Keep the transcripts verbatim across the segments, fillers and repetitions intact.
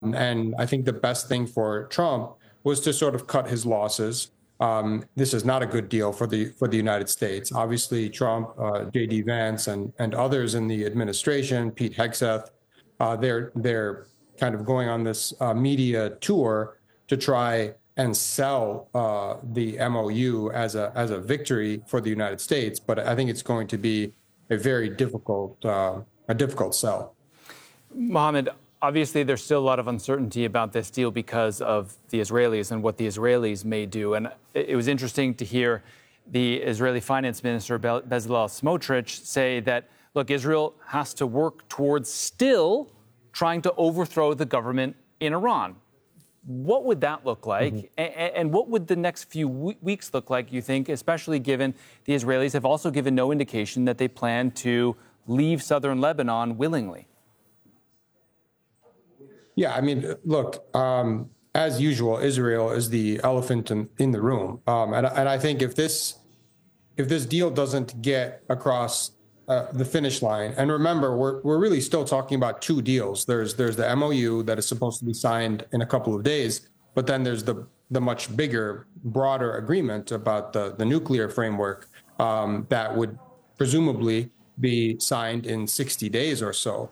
And I think the best thing for Trump was to sort of cut his losses. Um, this is not a good deal for the for the United States. Obviously, Trump, uh, J D. Vance, and and others in the administration, Pete Hegseth, uh, they're they're kind of going on this uh, media tour to try and sell uh, the M O U as a as a victory for the United States. But I think it's going to be a very difficult uh, a difficult sell. Mohammed, obviously, there's still a lot of uncertainty about this deal because of the Israelis and what the Israelis may do. And it was interesting to hear the Israeli finance minister, Bezalel Smotrich, say that, look, Israel has to work towards still trying to overthrow the government in Iran. What would that look like? Mm-hmm. And, and what would the next few w- weeks look like, you think, especially given the Israelis have also given no indication that they plan to leave southern Lebanon willingly? Yeah, I mean, look, um, as usual, Israel is the elephant in, in the room. Um, and, and I think if this if this deal doesn't get across uh, the finish line, and remember, we're we're really still talking about two deals. There's there's the M O U that is supposed to be signed in a couple of days, but then there's the the much bigger, broader agreement about the, the nuclear framework um, that would presumably be signed in sixty days or so.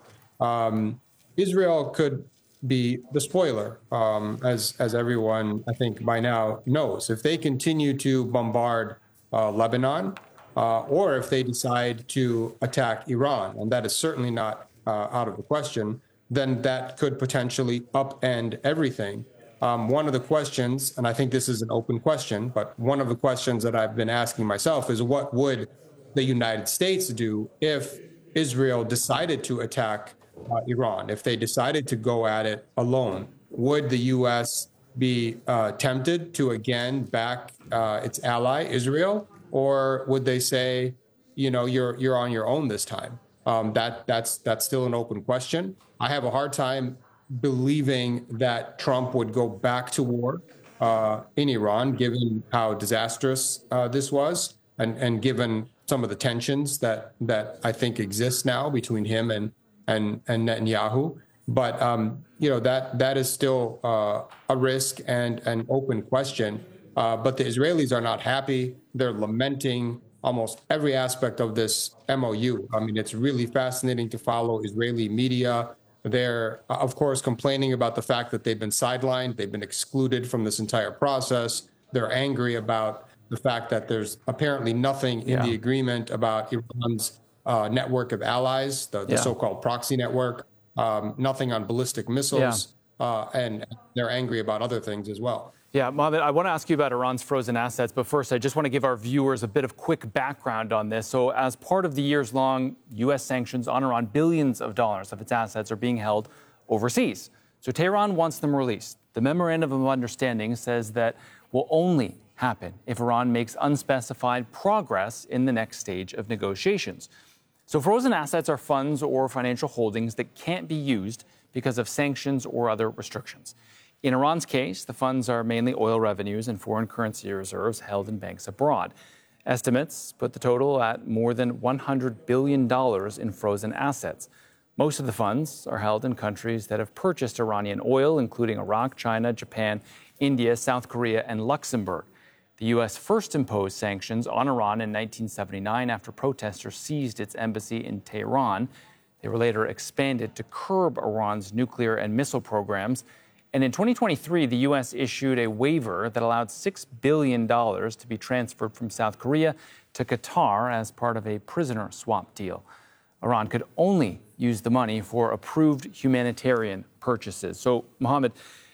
Um, Israel could be the spoiler, um, as as everyone I think by now knows. If they continue to bombard uh, Lebanon, uh, or if they decide to attack Iran, and that is certainly not uh, out of the question, then that could potentially upend everything. Um, one of the questions, and I think this is an open question, but one of the questions that I've been asking myself is, what would the United States do if Israel decided to attack Uh, Iran? If they decided to go at it alone, would the U S be uh, tempted to again back uh, its ally Israel, or would they say, you know, you're you're on your own this time? Um, that that's that's still an open question. I have a hard time believing that Trump would go back to war uh, in Iran, given how disastrous uh, this was, and and given some of the tensions that that I think exist now between him and And, and Netanyahu, but um, you know that that is still uh, a risk and an open question. Uh, but the Israelis are not happy. They're lamenting almost every aspect of this M O U. I mean, it's really fascinating to follow Israeli media. They're, of course, complaining about the fact that they've been sidelined. They've been excluded from this entire process. They're angry about the fact that there's apparently nothing in yeah. the agreement about Iran's Uh, network of allies, the, the yeah. so-called proxy network, um, nothing on ballistic missiles, yeah. uh, and they're angry about other things as well. Yeah, Mohammed, I want to ask you about Iran's frozen assets, but first I just want to give our viewers a bit of quick background on this. So as part of the years-long U S sanctions on Iran, billions of dollars of its assets are being held overseas. So Tehran wants them released. The Memorandum of Understanding says that will only happen if Iran makes unspecified progress in the next stage of negotiations. So frozen assets are funds or financial holdings that can't be used because of sanctions or other restrictions. In Iran's case, the funds are mainly oil revenues and foreign currency reserves held in banks abroad. Estimates put the total at more than one hundred billion dollars in frozen assets. Most of the funds are held in countries that have purchased Iranian oil, including Iraq, China, Japan, India, South Korea, and Luxembourg. The U S first imposed sanctions on Iran in nineteen seventy-nine after protesters seized its embassy in Tehran. They were later expanded to curb Iran's nuclear and missile programs. And in twenty twenty-three, the U S issued a waiver that allowed six billion dollars to be transferred from South Korea to Qatar as part of a prisoner swap deal. Iran could only use the money for approved humanitarian purchases. So, Mohammed,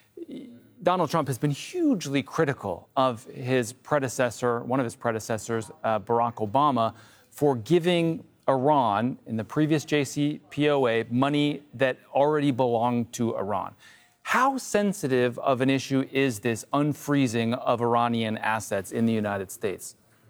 Donald Trump has been hugely critical of his predecessor, one of his predecessors, uh, Barack Obama, for giving Iran in the previous J C P O A money that already belonged to Iran. How sensitive of an issue is this unfreezing of Iranian assets in the United States?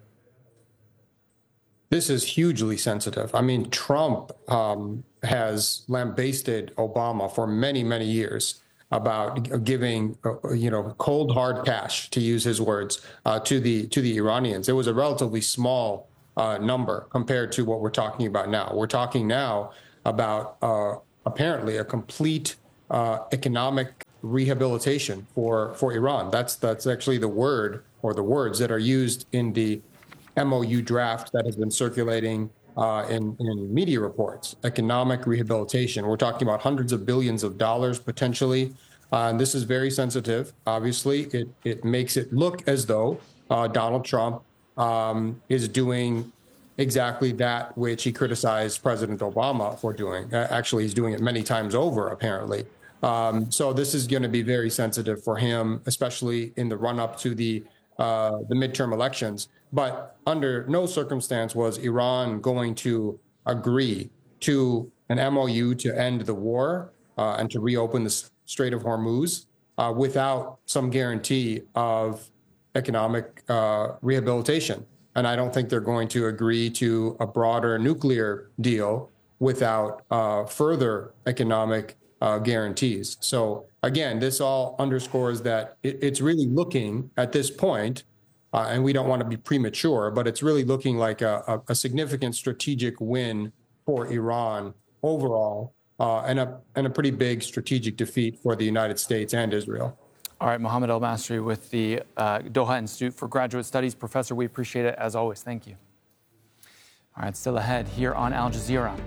This is hugely sensitive. I mean, Trump um, has lambasted Obama for many, many years about giving, uh, you know, cold hard cash, to use his words, uh, to the to the Iranians. It was a relatively small uh, number compared to what we're talking about now. We're talking now about uh, apparently a complete uh, economic rehabilitation for, for Iran. That's, that's actually the word or the words that are used in the M O U draft that has been circulating uh, in, in media reports. Economic rehabilitation. We're talking about hundreds of billions of dollars potentially. Uh, and this is very sensitive. Obviously, it, it makes it look as though uh, Donald Trump um, is doing exactly that which he criticized President Obama for doing. Uh, actually, he's doing it many times over, apparently. Um, so this is going to be very sensitive for him, especially in the run-up to the uh, the midterm elections. But under no circumstance was Iran going to agree to an M O U to end the war uh, and to reopen the Strait of Hormuz uh, without some guarantee of economic uh, rehabilitation. And I don't think they're going to agree to a broader nuclear deal without uh, further economic uh, guarantees. So again, this all underscores that it, it's really looking at this point, uh, and we don't want to be premature, but it's really looking like a, a, a significant strategic win for Iran overall, uh, and a and a pretty big strategic defeat for the United States and Israel. All right, Mohammed El-Masri with the uh, Doha Institute for Graduate Studies. Professor, we appreciate it as always. Thank you. All right, still ahead here on Al Jazeera.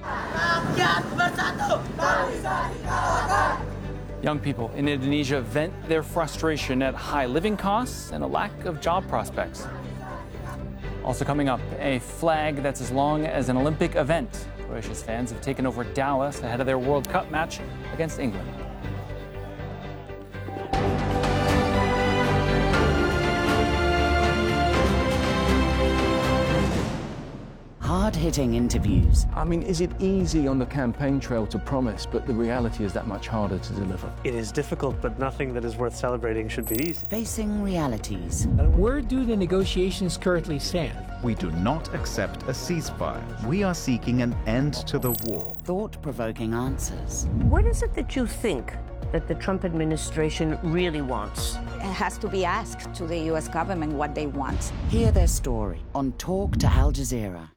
Young people in Indonesia vent their frustration at high living costs and a lack of job prospects. Also coming up, a flag that's as long as an Olympic event. Croatia's fans have taken over Dallas ahead of their World Cup match against England. Hard-hitting interviews. I mean, is it easy on the campaign trail to promise, but the reality is that much harder to deliver? It is difficult, but nothing that is worth celebrating should be easy. Facing realities. Where do the negotiations currently stand? We do not accept a ceasefire. We are seeking an end to the war. Thought-provoking answers. What is it that you think that the Trump administration really wants? It has to be asked to the U S government what they want. Hear their story on Talk to Al Jazeera.